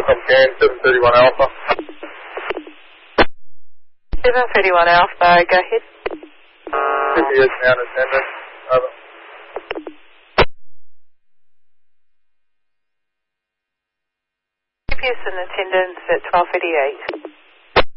Can 731 Alpha. 731 Alpha, go ahead. GPS now in attendance. Over. GPS in attendance at 12:38.